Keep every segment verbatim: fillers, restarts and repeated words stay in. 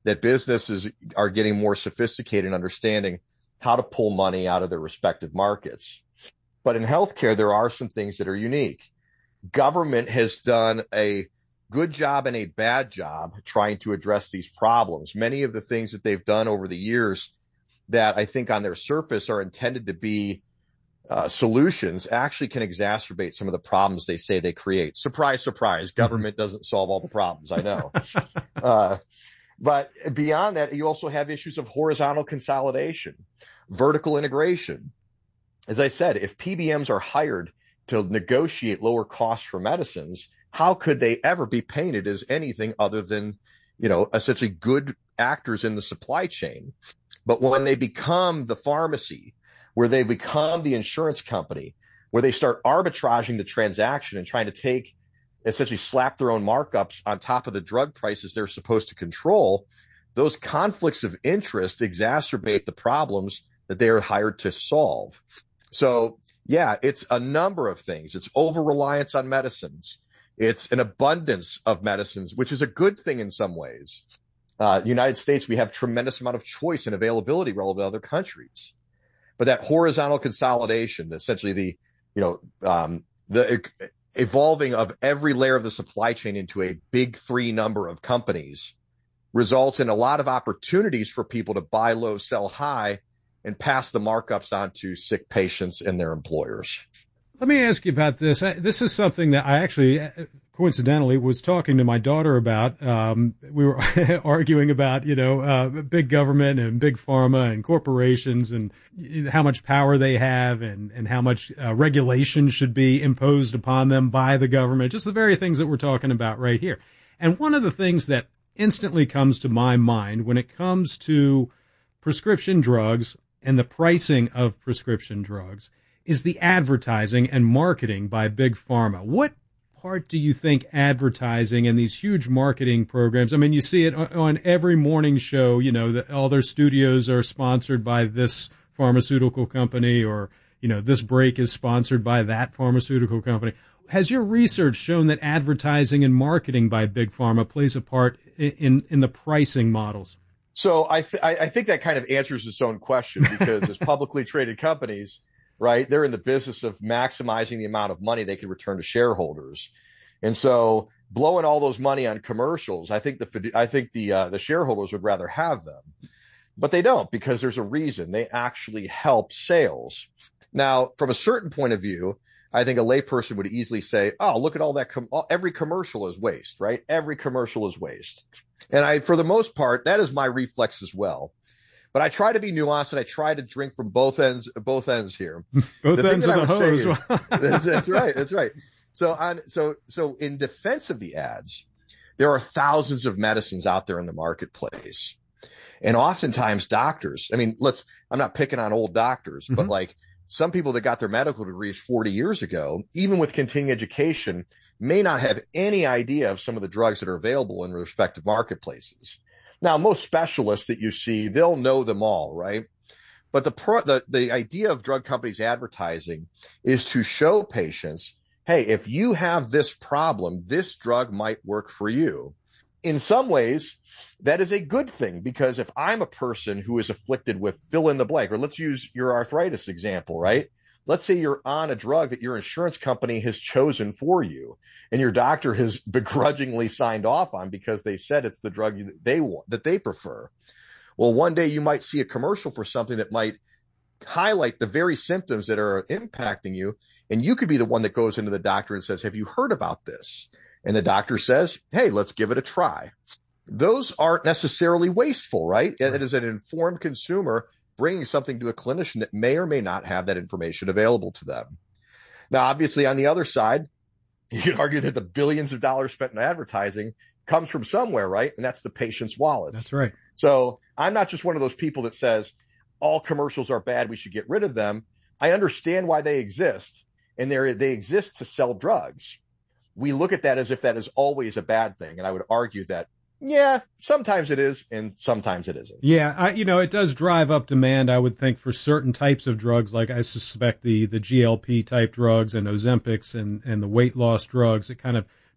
that businesses are getting more sophisticated in understanding how to pull money out of their respective markets. But in healthcare, there are some things that are unique. Government has done a good job and a bad job trying to address these problems. Many of the things that they've done over the years that I think on their surface are intended to be uh, solutions actually can exacerbate some of the problems they say they create. Surprise, surprise. Government doesn't solve all the problems. I know. uh, but beyond that, you also have issues of horizontal consolidation, vertical integration. As I said, if P B Ms are hired to negotiate lower costs for medicines, how could they ever be painted as anything other than, you know, essentially good actors in the supply chain? But when they become the pharmacy, where they become the insurance company, where they start arbitraging the transaction and trying to take, essentially slap their own markups on top of the drug prices they're supposed to control, those conflicts of interest exacerbate the problems that they are hired to solve. So, yeah, it's a number of things. It's over-reliance on medicines. It's an abundance of medicines, which is a good thing in some ways. Uh, United States, we have tremendous amount of choice and availability relative to other countries. But that horizontal consolidation, essentially the, you know, um, the evolving of every layer of the supply chain into a big three number of companies, results in a lot of opportunities for people to buy low, sell high, and pass the markups on to sick patients and their employers. Let me ask you about this. This is something that I actually, coincidentally, was talking to my daughter about. Um, we were arguing about, you know, uh, big government and big pharma and corporations and how much power they have and, and how much uh, regulation should be imposed upon them by the government, just the very things that we're talking about right here. And one of the things that instantly comes to my mind when it comes to prescription drugs and the pricing of prescription drugs is the advertising and marketing by big pharma. What part do you think advertising and these huge marketing programs, I mean, you see it on every morning show, you know, that all their studios are sponsored by this pharmaceutical company, or, you know, this break is sponsored by that pharmaceutical company. Has your research shown that advertising and marketing by big pharma plays a part in, in the pricing models? So I, th- I think that kind of answers its own question, because as publicly traded companies, right, they're in the business of maximizing the amount of money they can return to shareholders. And so blowing all those money on commercials, I think the I think the uh, the shareholders would rather have them, but they don't, because there's a reason. They actually help sales. Now, from a certain point of view, I think a layperson would easily say, oh, look at all that. Com- every commercial is waste, right? Every commercial is waste. And I, for the most part, that is my reflex as well. But I try to be nuanced, and I try to drink from both ends, both ends here. Both the ends of the hose. Is, that's, that's right. That's right. So on, so, so in defense of the ads, there are thousands of medicines out there in the marketplace. And oftentimes doctors, I mean, let's, I'm not picking on old doctors, mm-hmm. but like some people that got their medical degrees forty years ago, even with continuing education, may not have any idea of some of the drugs that are available in respective marketplaces. Now, most specialists that you see, they'll know them all, right? But the, pro, the the idea of drug companies advertising is to show patients, hey, if you have this problem, this drug might work for you. In some ways, that is a good thing, because if I'm a person who is afflicted with fill in the blank, or let's use your arthritis example, right? Let's say you're on a drug that your insurance company has chosen for you, and your doctor has begrudgingly signed off on because they said it's the drug that they want, that they prefer. Well, one day you might see a commercial for something that might highlight the very symptoms that are impacting you, and you could be the one that goes into the doctor and says, have you heard about this? And the doctor says, hey, let's give it a try. Those aren't necessarily wasteful, right? Right. It is an informed consumer bringing something to a clinician that may or may not have that information available to them. Now, obviously, on the other side, you could argue that the billions of dollars spent in advertising comes from somewhere, right? And that's the patient's wallets. That's right. So I'm not just one of those people that says all commercials are bad, we should get rid of them. I understand why they exist, and they they exist to sell drugs. We look at that as if that is always a bad thing. And I would argue that, yeah, sometimes it is, and sometimes it isn't. Yeah, I, you know, it does drive up demand, I would think, for certain types of drugs, like I suspect the, the G L P type drugs and Ozempics and, and the weight loss drugs. It kind of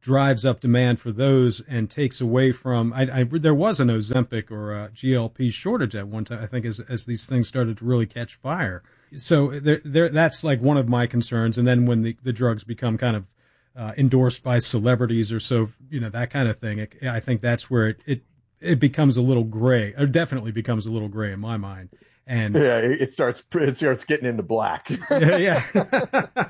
drives up demand for those and takes away from, I, I, there was an Ozempic or a G L P shortage at one time, I think, as, as these things started to really catch fire. So there, there, that's like one of my concerns. And then when the, the drugs become kind of uh, endorsed by celebrities or so, you know, that kind of thing, it, I think that's where it, it, it becomes a little gray, or definitely becomes a little gray in my mind. And yeah, it starts, it starts getting into black. yeah. yeah.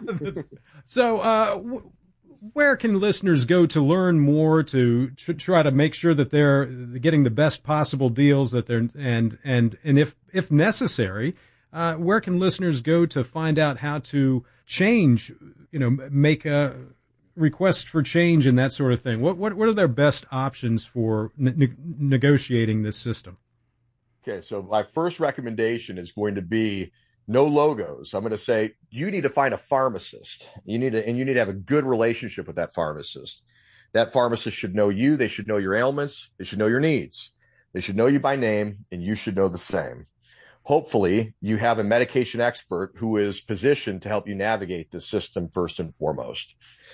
So, uh, w- where can listeners go to learn more, to tr- try to make sure that they're getting the best possible deals, that they're, and, and, and if, if necessary, uh, where can listeners go to find out how to change, you know, make a request for change and that sort of thing? What, what, what are their best options for ne- negotiating this system? Okay. So my first recommendation is going to be no logos. I'm going to say you need to find a pharmacist. You need to, and you need to have a good relationship with that pharmacist. That pharmacist should know you. They should know your ailments. They should know your needs. They should know you by name, and you should know the same. Hopefully you have a medication expert who is positioned to help you navigate this system first and foremost.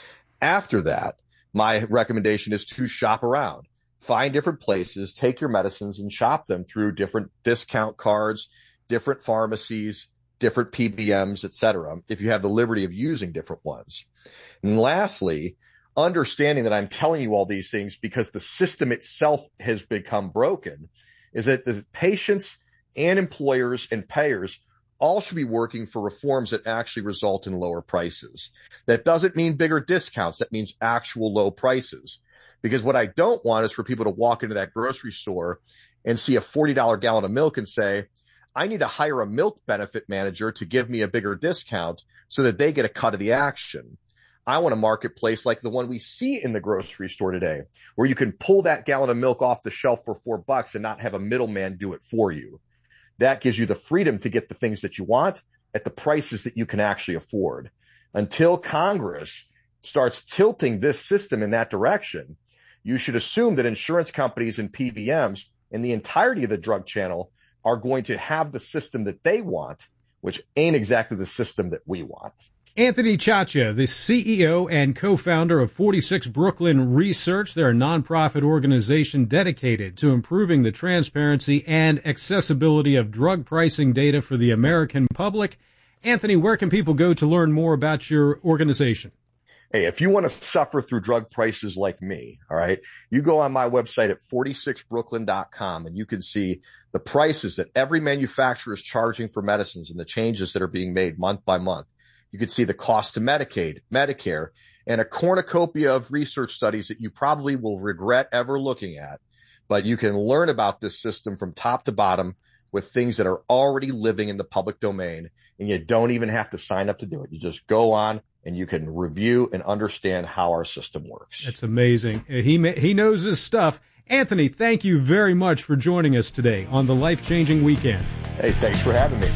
After that, my recommendation is to shop around. Find different places, take your medicines and shop them through different discount cards, different pharmacies, different P B Ms, et cetera, if you have the liberty of using different ones. And lastly, understanding that I'm telling you all these things because the system itself has become broken, is that the patients and employers and payers all should be working for reforms that actually result in lower prices. That doesn't mean bigger discounts. That means actual low prices. Because what I don't want is for people to walk into that grocery store and see a forty dollars gallon of milk and say, I need to hire a milk benefit manager to give me a bigger discount so that they get a cut of the action. I want a marketplace like the one we see in the grocery store today, where you can pull that gallon of milk off the shelf for four bucks and not have a middleman do it for you. That gives you the freedom to get the things that you want at the prices that you can actually afford. Until Congress starts tilting this system in that direction, you should assume that insurance companies and P B Ms and the entirety of the drug channel are going to have the system that they want, which ain't exactly the system that we want. Anthony Ciaccia, the C E O and co-founder of forty-six Brooklyn Research. They're a nonprofit organization dedicated to improving the transparency and accessibility of drug pricing data for the American public. Anthony, where can people go to learn more about your organization? Hey, if you want to suffer through drug prices like me, all right, you go on my website at forty-six brooklyn dot com and you can see the prices that every manufacturer is charging for medicines and the changes that are being made month by month. You can see the cost to Medicaid, Medicare, and a cornucopia of research studies that you probably will regret ever looking at. But you can learn about this system from top to bottom with things that are already living in the public domain, and you don't even have to sign up to do it. You just go on and you can review and understand how our system works. It's amazing. He he knows his stuff. Anthony, thank you very much for joining us today on the Life-Changing Weekend. Hey, thanks for having me.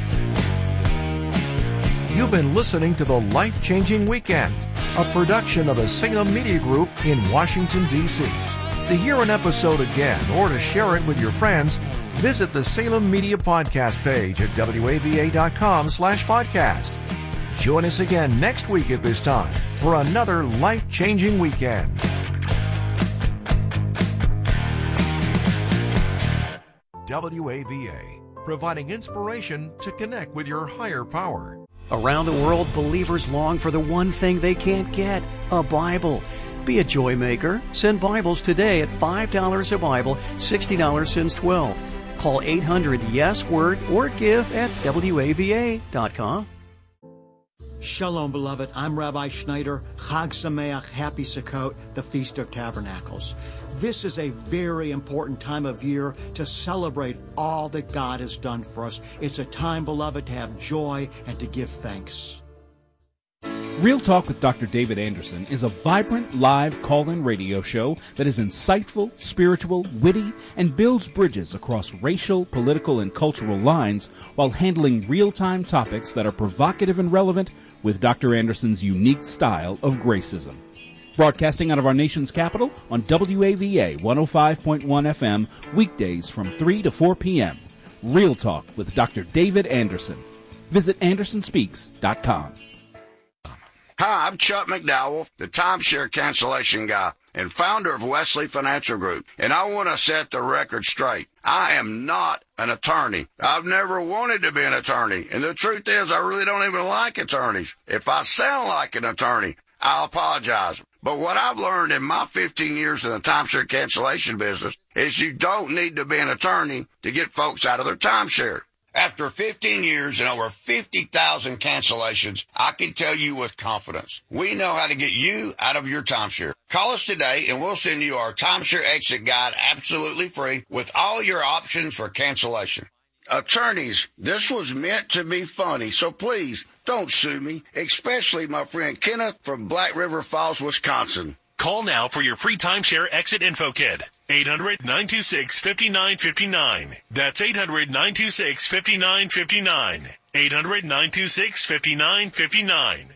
You've been listening to the Life-Changing Weekend, a production of the Salem Media Group in Washington, D C To hear an episode again or to share it with your friends, visit the Salem Media Podcast page at W A V A dot com slash podcast. Join us again next week at this time for another life-changing weekend. W A V A, providing inspiration to connect with your higher power. Around the world, believers long for the one thing they can't get, a Bible. Be a joy maker. Send Bibles today at five dollars a Bible, sixty dollars since twelve. Call eight hundred yes word or give at W A V A dot com. Shalom, beloved. I'm Rabbi Schneider. Chag Sameach, Happy Sukkot, the Feast of Tabernacles. This is a very important time of year to celebrate all that God has done for us. It's a time, beloved, to have joy and to give thanks. Real Talk with Doctor David Anderson is a vibrant live call-in radio show that is insightful, spiritual, witty, and builds bridges across racial, political, and cultural lines while handling real-time topics that are provocative and relevant with Doctor Anderson's unique style of gracism. Broadcasting out of our nation's capital on W A V A one oh five point one F M weekdays from three to four p.m. Real Talk with Doctor David Anderson. Visit anderson speaks dot com. Hi, I'm Chuck McDowell, the timeshare cancellation guy and founder of Wesley Financial Group, and I want to set the record straight. I am not an attorney. I've never wanted to be an attorney, and the truth is I really don't even like attorneys. If I sound like an attorney, I'll apologize. But what I've learned in my fifteen years in the timeshare cancellation business is you don't need to be an attorney to get folks out of their timeshare. After fifteen years and over fifty thousand cancellations, I can tell you with confidence, we know how to get you out of your timeshare. Call us today and we'll send you our timeshare exit guide absolutely free with all your options for cancellation. Attorneys, this was meant to be funny, so please don't sue me, especially my friend Kenneth from Black River Falls, Wisconsin. Call now for your free timeshare exit info kit. eight hundred, nine two six, five nine five nine. That's eight hundred, nine two six, five nine five nine. eight hundred, nine two six, five nine five nine.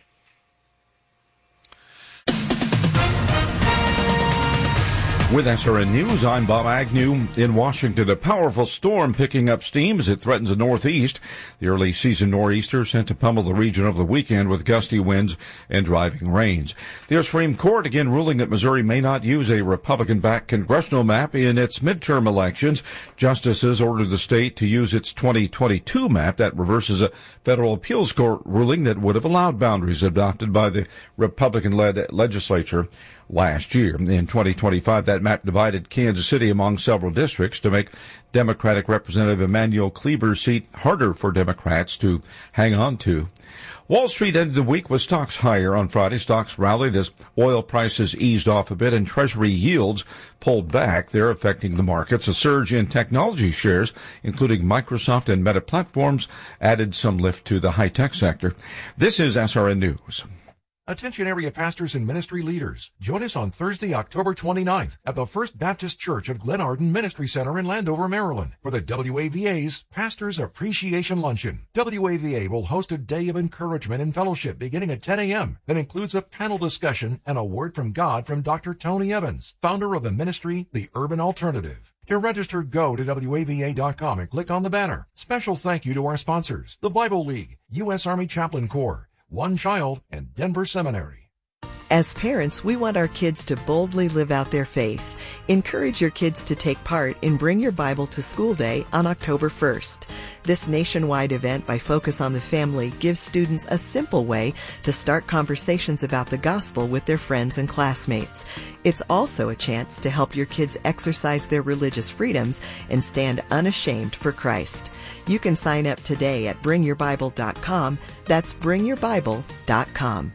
With S R N News, I'm Bob Agnew. In Washington, a powerful storm picking up steam as it threatens the Northeast. The early season nor'easter sent to pummel the region over the weekend with gusty winds and driving rains. The Supreme Court again ruling that Missouri may not use a Republican-backed congressional map in its midterm elections. Justices ordered the state to use its twenty twenty-two map that reverses a federal appeals court ruling that would have allowed boundaries adopted by the Republican-led legislature last year. In twenty twenty-five, that map divided Kansas City among several districts to make Democratic Representative Emanuel Cleaver's seat harder for Democrats to hang on to. Wall Street ended the week with stocks higher on Friday. Stocks rallied as oil prices eased off a bit and Treasury yields pulled back. They're affecting the markets. A surge in technology shares, including Microsoft and Meta Platforms, added some lift to the high-tech sector. This is S R N News. Attention area pastors and ministry leaders. Join us on Thursday, October twenty-ninth at the First Baptist Church of Glenarden Ministry Center in Landover, Maryland for the W A V A's Pastors Appreciation Luncheon. W A V A will host a day of encouragement and fellowship beginning at ten a.m. that includes a panel discussion and a word from God from Doctor Tony Evans, founder of the ministry The Urban Alternative. To register, go to W A V A dot com and click on the banner. Special thank you to our sponsors, the Bible League, U S Army Chaplain Corps, One Child, and Denver Seminary. As parents, we want our kids to boldly live out their faith. Encourage your kids to take part in Bring Your Bible to School Day on October first. This nationwide event by Focus on the Family gives students a simple way to start conversations about the gospel with their friends and classmates. It's also a chance to help your kids exercise their religious freedoms and stand unashamed for Christ. You can sign up today at bring your bible dot com. That's bring your bible dot com.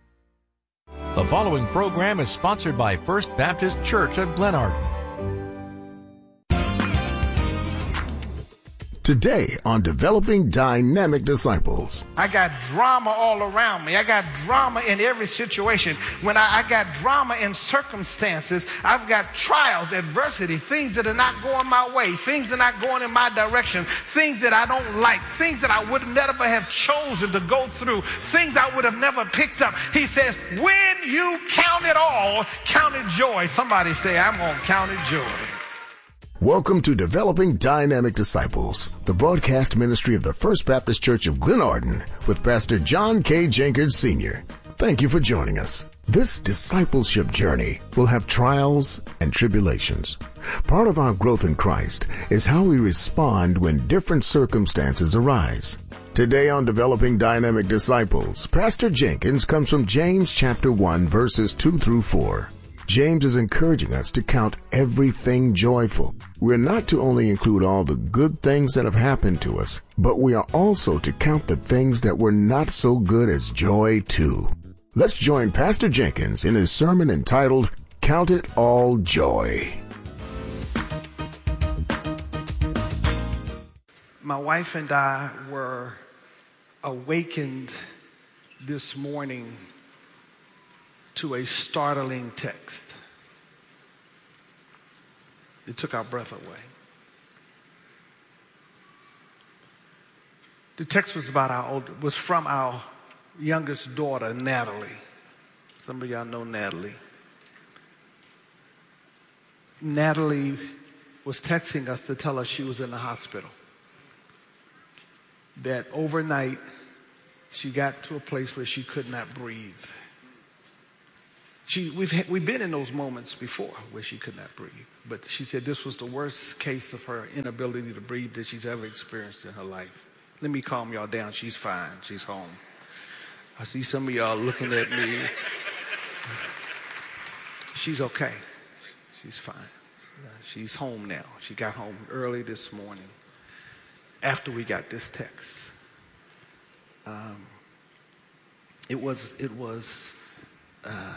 The following program is sponsored by First Baptist Church of Glenarden. Today on Developing Dynamic Disciples. I got drama all around me. I got drama in every situation. When I, I got drama in circumstances, I've got trials, adversity, things that are not going my way, things that are not going in my direction, things that I don't like, things that I would never have chosen to go through, things I would have never picked up. He says, when you count it all, count it joy. Somebody say, I'm going to count it joy. Welcome to Developing Dynamic Disciples, the broadcast ministry of the First Baptist Church of Glenarden with Pastor John K. Jenkins, Senior Thank you for joining us. This discipleship journey will have trials and tribulations. Part of our growth in Christ is how we respond when different circumstances arise. Today on Developing Dynamic Disciples, Pastor Jenkins comes from James chapter one, verses two through four. James is encouraging us to count everything joyful. We're not to only include all the good things that have happened to us, but we are also to count the things that were not so good as joy too. Let's join Pastor Jenkins in his sermon entitled, Count It All Joy. My wife and I were awakened this morning to a startling text. It took our breath away. The text was about our old, was from our youngest daughter, Natalie. Some of y'all know Natalie. Natalie was texting us to tell us she was in the hospital. That overnight she got to a place where she could not breathe. She, we've, had, we've been in those moments before where she could not breathe. But she said this was the worst case of her inability to breathe that she's ever experienced in her life. Let me calm y'all down. She's fine. She's home. I see some of y'all looking at me. She's okay. She's fine. She's home now. She got home early this morning after we got this text. Um, it was, it was uh,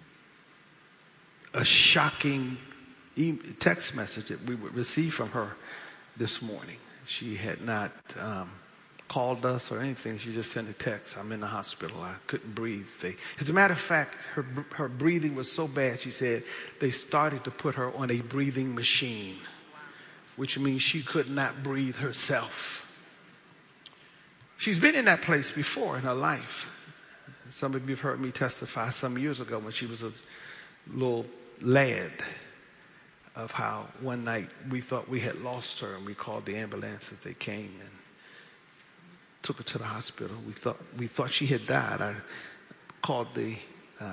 a shocking e- text message that we would receive from her this morning. She had not um, called us or anything. She just sent a text. I'm in the hospital. I couldn't breathe. They, as a matter of fact, her, her breathing was so bad, she said, they started to put her on a breathing machine, which means she could not breathe herself. She's been in that place before in her life. Some of you have heard me testify some years ago when she was a little lad of how one night we thought we had lost her and we called the ambulance as they came and took her to the hospital. We thought we thought she had died. I called the uh,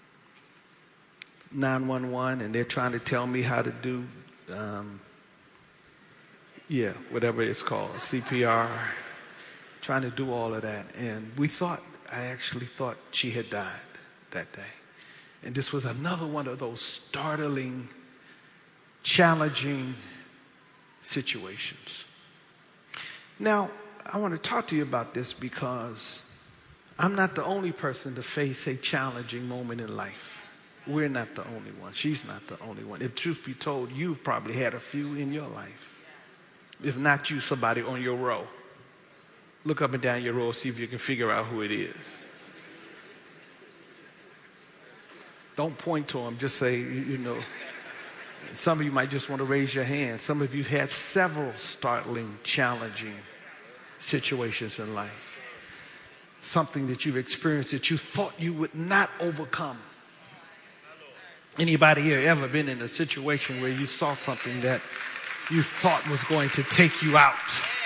nine one one and they're trying to tell me how to do, um, yeah, whatever it's called, C P R, trying to do all of that. And we thought, I actually thought she had died that day. And this was another one of those startling, challenging situations. Now, I want to talk to you about this because I'm not the only person to face a challenging moment in life. We're not the only one. She's not the only one. If truth be told, you've probably had a few in your life. If not you, somebody on your row. Look up and down your row, see if you can figure out who it is. Don't point to them. Just say, you, you know. Some of you might just want to raise your hand. Some of you had several startling, challenging situations in life. Something that you've experienced that you thought you would not overcome. Anybody here ever been in a situation where you saw something that you thought was going to take you out?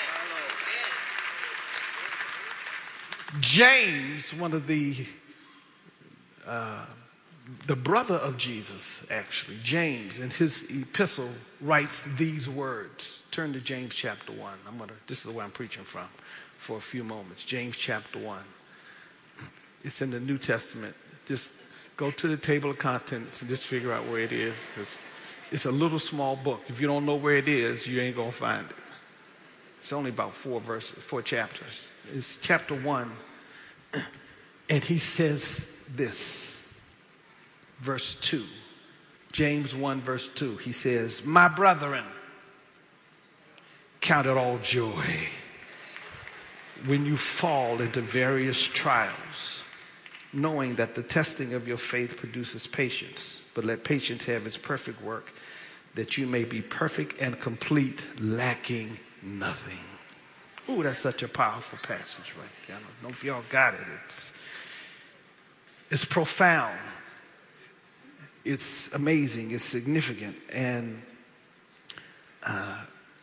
James, one of the uh, the brother of Jesus, actually, James, in his epistle writes these words. Turn to James chapter one. I'm gonna. This is where I'm preaching from for a few moments. James chapter one. It's in the New Testament. Just go to the table of contents and just figure out where it is, because it's a little small book. If you don't know where it is, you ain't gonna find it. It's only about four verses, four chapters. It's chapter one, and he says this, verse two. James one, verse two. He says, "My brethren, count it all joy when you fall into various trials, knowing that the testing of your faith produces patience. But let patience have its perfect work, that you may be perfect and complete, lacking nothing." Ooh, that's such a powerful passage right there. I don't know if y'all got it. It's, it's profound. It's amazing. It's significant. And uh,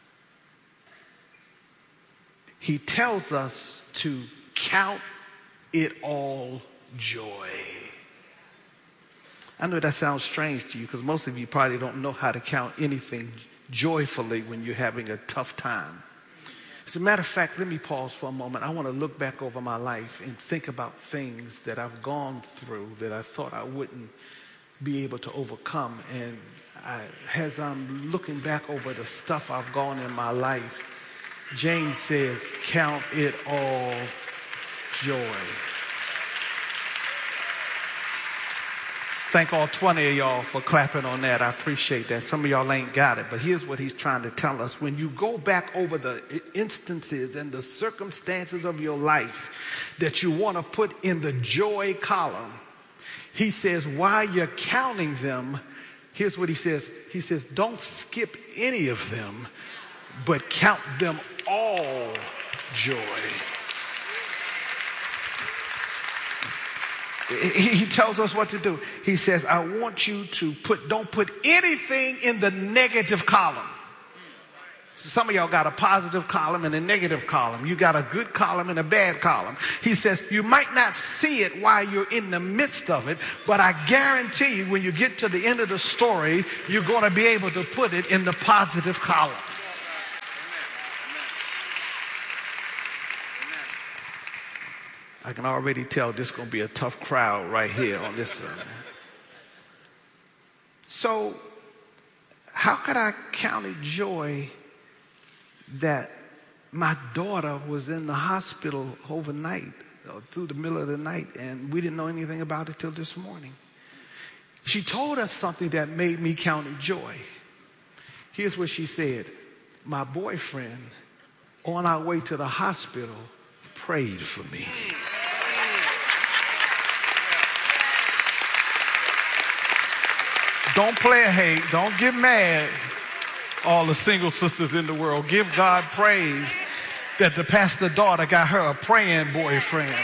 he tells us to count it all joy. I know that sounds strange to you because most of you probably don't know how to count anything joyfully when you're having a tough time. As a matter of fact, let me pause for a moment. I want to look back over my life and think about things that I've gone through that I thought I wouldn't be able to overcome. And I, as I'm looking back over the stuff I've gone in my life, James says, count it all joy. Thank all twenty of y'all for clapping on that. I appreciate that. Some of y'all ain't got it, but here's what he's trying to tell us. When you go back over the instances and the circumstances of your life that you want to put in the joy column, he says, while you're counting them, here's what he says. He says, don't skip any of them, but count them all joy. He tells us what to do. He says, I want you to put, don't put anything in the negative column. Some of y'all got a positive column and a negative column. You got a good column and a bad column. He says, you might not see it while you're in the midst of it, but I guarantee you when you get to the end of the story, you're going to be able to put it in the positive column. I can already tell this is going to be a tough crowd right here on this side. So, how could I count it joy that my daughter was in the hospital overnight, or through the middle of the night, and we didn't know anything about it till this morning? She told us something that made me count it joy. Here's what she said. My boyfriend, on our way to the hospital, prayed for me. Don't play a hate. Don't get mad. All the single sisters in the world, give God praise that the pastor daughter got her a praying boyfriend.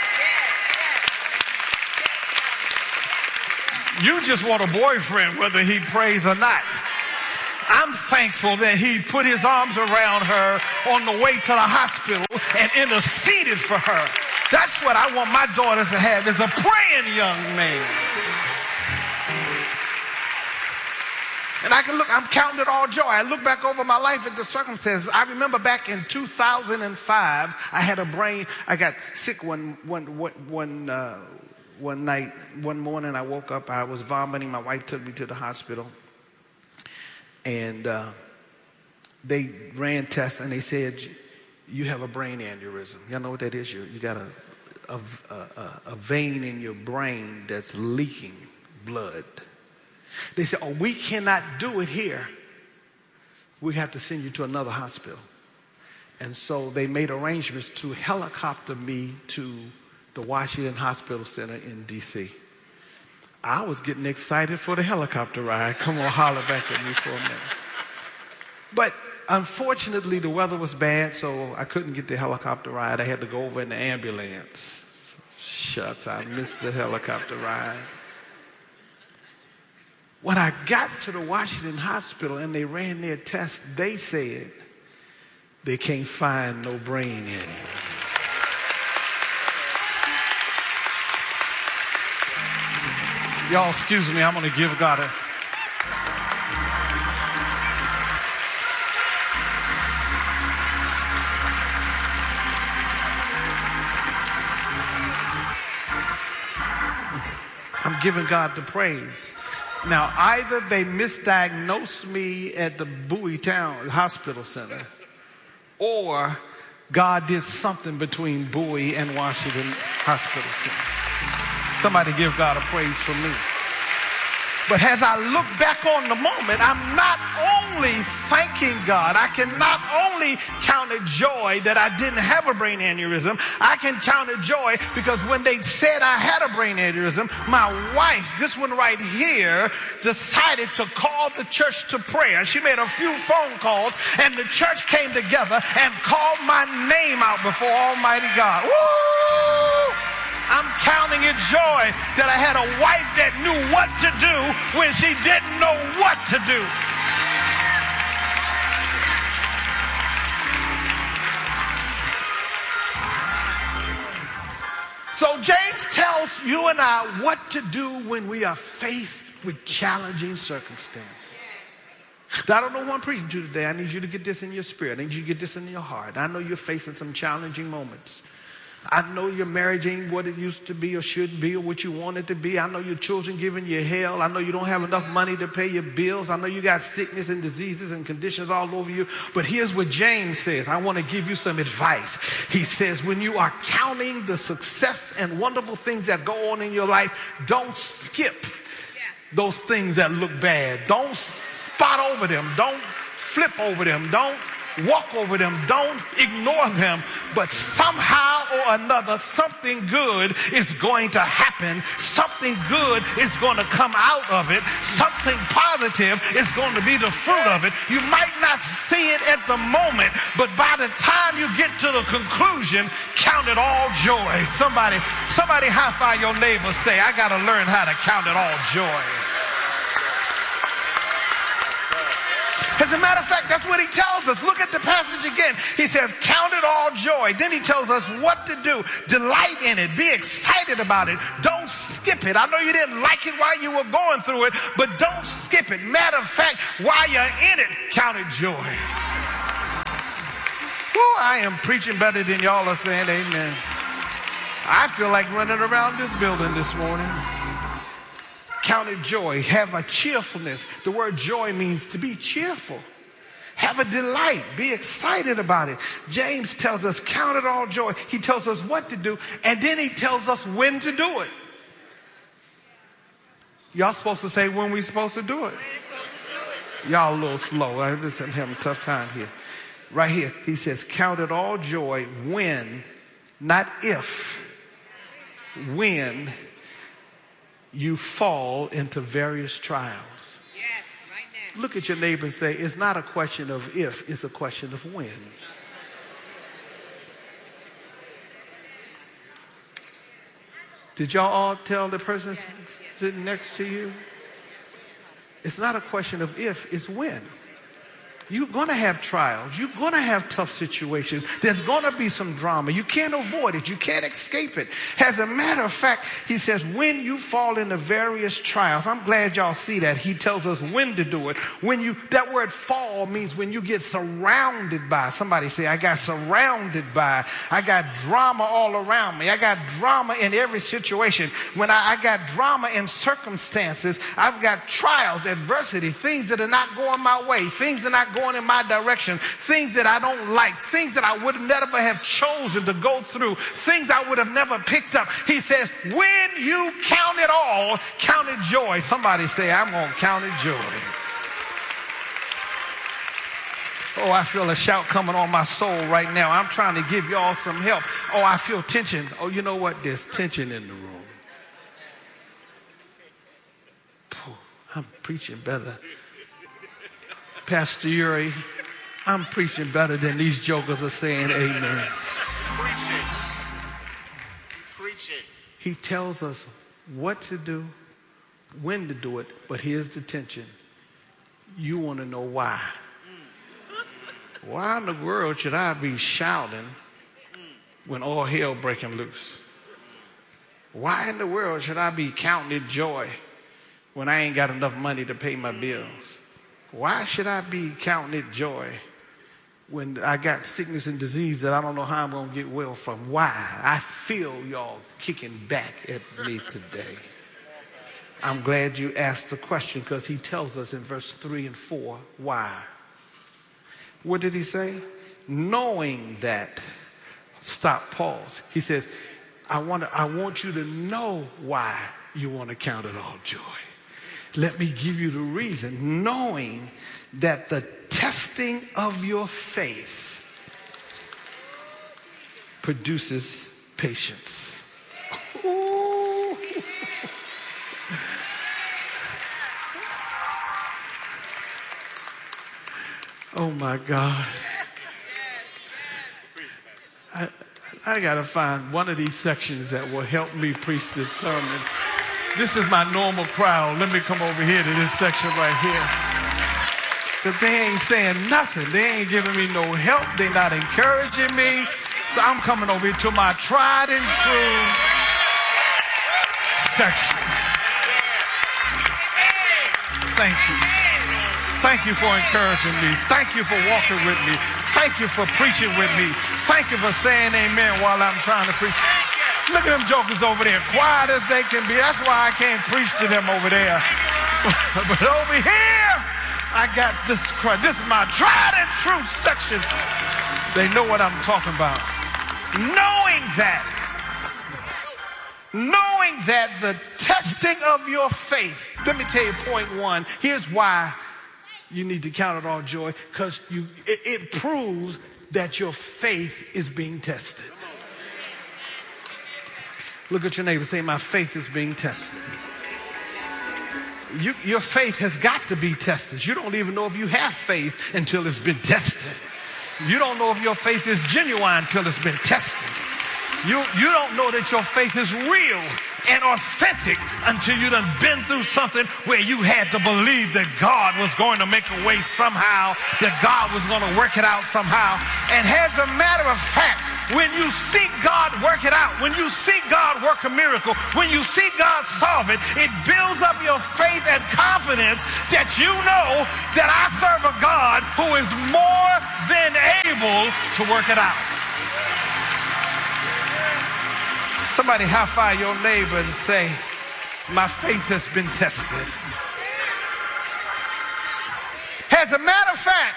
You just want a boyfriend whether he prays or not. I'm thankful that he put his arms around her on the way to the hospital and interceded for her. That's what I want my daughters to have, is a praying young man. And I can look, I'm counting it all joy. I look back over my life at the circumstances. I remember back in two thousand five, I had a brain, I got sick one, one, one, uh, one night, one morning I woke up, I was vomiting. My wife took me to the hospital. And uh, they ran tests and they said, you have a brain aneurysm. Y'all know what that is? You, you got a, a, a, a vein in your brain that's leaking blood. They said, oh, we cannot do it here. We have to send you to another hospital. And so they made arrangements to helicopter me to the Washington Hospital Center in D C I was getting excited for the helicopter ride. Come on, holler back at me for a minute. But unfortunately, the weather was bad, so I couldn't get the helicopter ride. I had to go over in the ambulance. Shucks, I missed the helicopter ride. When I got to the Washington Hospital and they ran their test, they said they can't find no brain aneurysm. Y'all, excuse me, I'm going to give God a... I'm giving God the praise. Now, either they misdiagnosed me at the Bowie Town Hospital Center, or God did something between Bowie and Washington Hospital Center. Somebody give God a praise for me. But as I look back on the moment, I'm not only thanking God, I can not only count it joy that I didn't have a brain aneurysm, I can count it joy because when they said I had a brain aneurysm, my wife, this one right here, decided to call the church to prayer. She made a few phone calls and the church came together and called my name out before Almighty God. Woo! I'm counting it joy that I had a wife that knew what to do when she didn't know what to do. So James tells you and I what to do when we are faced with challenging circumstances. Now, I don't know who I'm preaching to today. I need you to get this in your spirit. I need you to get this in your heart. I know you're facing some challenging moments. I know your marriage ain't what it used to be or should be or what you want it to be. I know your children giving you hell. I know you don't have enough money to pay your bills. I know you got sickness and diseases and conditions all over you. But here's what James says. I want to give you some advice. He says, when you are counting the success and wonderful things that go on in your life, don't skip those things that look bad. Don't spot over them. Don't flip over them. Don't walk over them. Don't ignore them. But somehow or another, something good is going to happen. Something good is going to come out of it. Something positive is going to be the fruit of it. You might not see it at the moment, but by the time you get to the conclusion, count it all joy. Somebody, somebody high five your neighbor, say, I got to learn how to count it all joy. As a matter of fact, that's what he tells tells us, look at the passage again. He says, count it all joy. Then he tells us what to do. Delight in it. Be excited about it. Don't skip it. I know you didn't like it while you were going through it, but don't skip it. Matter of fact, while you're in it, count it joy. Woo, I am preaching better than y'all are saying amen. I feel like running around this building this morning. Count it joy. Have a cheerfulness. The word joy means to be cheerful. Have a delight. Be excited about it. James tells us, count it all joy. He tells us what to do, and then he tells us when to do it. Y'all supposed to say when we're supposed to do it. Y'all a little slow. I'm just having a tough time here. Right here, he says, count it all joy when, not if, when you fall into various trials. Yes, right now. Look at your neighbor and say, it's not a question of if, it's a question of when. Did y'all all tell the person yes, yes. sitting next to you? It's not a question of if, it's when. You're going to have trials. You're going to have tough situations. There's going to be some drama. You can't avoid it. You can't escape it. As a matter of fact, he says, when you fall into various trials, I'm glad y'all see that. He tells us when to do it. When you, that word fall means when you get surrounded by. Somebody say, I got surrounded by. I got drama all around me. I got drama in every situation. When I, I got drama in circumstances, I've got trials, adversity, things that are not going my way, things that are not going in my direction, things that I don't like, things that I would never have chosen to go through, things I would have never picked up. He says, when you count it all, count it joy. Somebody say, I'm going to count it joy. Oh, I feel a shout coming on my soul right now. I'm trying to give y'all some help. Oh, I feel tension. Oh, you know what? There's tension in the room. Pooh, I'm preaching better. Pastor Uri, I'm preaching better than these jokers are saying amen. Preach it. Preach it. He tells us what to do, when to do it, but here's the tension. You want to know why. Why in the world should I be shouting when all hell breaking loose? Why in the world should I be counting it joy when I ain't got enough money to pay my bills? Why should I be counting it joy when I got sickness and disease that I don't know how I'm going to get well from? Why? I feel y'all kicking back at me today. I'm glad you asked the question because he tells us in verse three and four why. What did he say? Knowing that. Stop, pause. He says, I want to, I want you to know why you want to count it all joy. Let me give you the reason. Knowing that the testing of your faith produces patience. Ooh. Oh my God. I, I got to find one of these sections that will help me preach this sermon. This is my normal crowd. Let me come over here to this section right here. Because they ain't saying nothing. They ain't giving me no help. They're not encouraging me. So I'm coming over here to my tried and true section. Thank you. Thank you for encouraging me. Thank you for walking with me. Thank you for preaching with me. Thank you for saying amen while I'm trying to preach. Look at them jokers over there, quiet as they can be. That's why I can't preach to them over there. But over here, I got this crowd. This is my tried and true section. They know what I'm talking about. Knowing that, knowing that the testing of your faith. Let me tell you point one. Here's why you need to count it all joy. Because you, it, it proves that your faith is being tested. Look at your neighbor, say, my faith is being tested. You, your faith has got to be tested. You don't even know if you have faith until it's been tested. You don't know if your faith is genuine until it's been tested. You, you don't know that your faith is real and authentic until you done been through something where you had to believe that God was going to make a way somehow, that God was going to work it out somehow. And as a matter of fact, when you see God work it out, when you see God work a miracle, when you see God solve it, it builds up your faith and confidence that you know that I serve a God who is more than able to work it out. Somebody high-five your neighbor and say, my faith has been tested. As a matter of fact,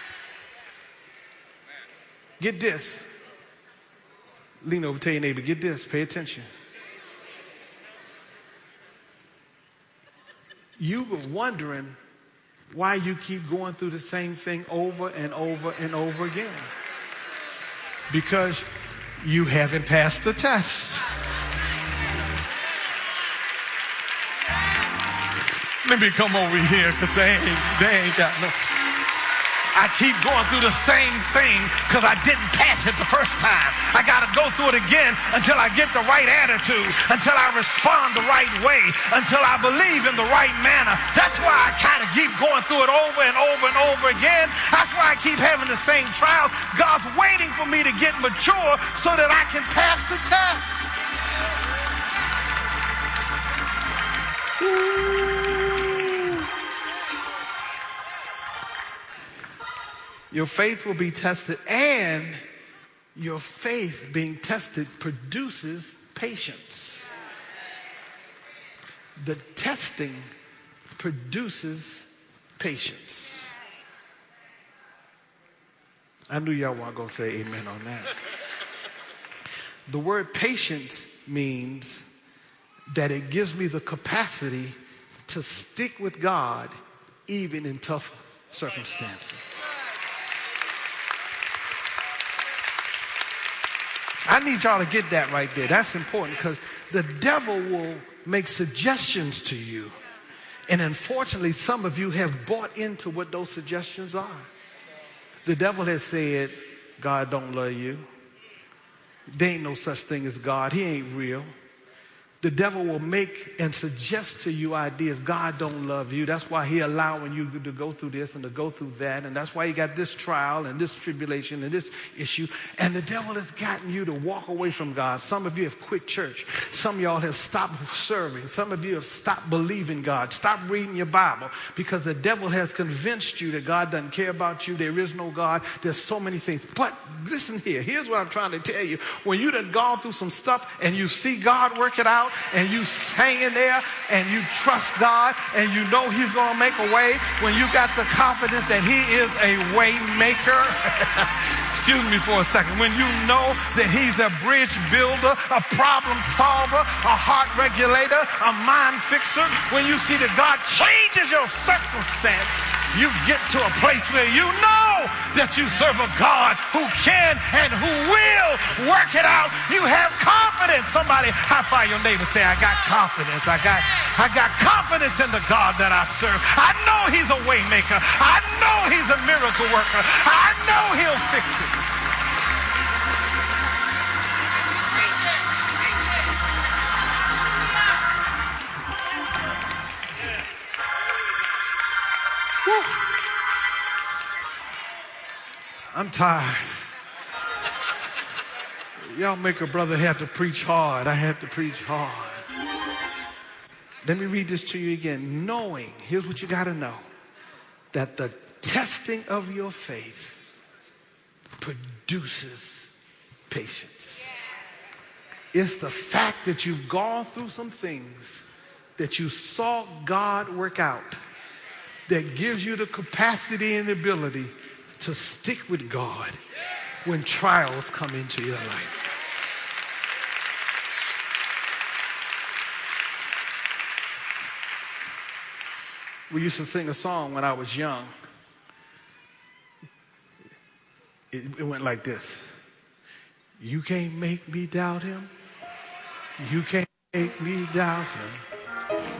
get this. Lean over, tell your neighbor, get this, pay attention. You were wondering why you keep going through the same thing over and over and over again. Because you haven't passed the test. Let me come over here because they ain't, they ain't got no. I keep going through the same thing because I didn't pass it the first time. I got to go through it again until I get the right attitude, until I respond the right way, until I believe in the right manner. That's why I kind of keep going through it over and over and over again. That's why I keep having the same trial. God's waiting for me to get mature so that I can pass the test. Ooh. Your faith will be tested, and your faith being tested produces patience. The testing produces patience. I knew y'all weren't going to say amen on that. The word patience means that it gives me the capacity to stick with God even in tough circumstances. I need y'all to get that right there. That's important because the devil will make suggestions to you. And unfortunately, some of you have bought into what those suggestions are. The devil has said, God don't love you. There ain't no such thing as God. He ain't real. The devil will make and suggest to you ideas. God don't love you. That's why he allowing you to go through this and to go through that. And that's why you got this trial and this tribulation and this issue. And the devil has gotten you to walk away from God. Some of you have quit church. Some of y'all have stopped serving. Some of you have stopped believing God. Stop reading your Bible because the devil has convinced you that God doesn't care about you. There is no God. There's so many things. But listen here. Here's what I'm trying to tell you. When you done gone through some stuff and you see God work it out, and you hang in there and you trust God and you know he's going to make a way, when you got the confidence that he is a way maker, excuse me for a second, when you know that he's a bridge builder, a problem solver, a heart regulator, a mind fixer, when you see that God changes your circumstance, you get to a place where you know that you serve a God who can and who will work it out. You have confidence. Somebody high-five your neighbor, say, I got confidence. I got, I got confidence in the God that I serve. I know he's a way maker. I know he's a miracle worker. I know he'll fix it. Woo. I'm tired. Y'all make a brother have to preach hard. I had to preach hard. Let me read this to you again. Knowing, here's what you got to know, that the testing of your faith produces patience. It's the fact that you've gone through some things that you saw God work out that gives you the capacity and the ability to stick with God when trials come into your life. We used to sing a song when I was young. It, it went like this. You can't make me doubt him. You can't make me doubt him.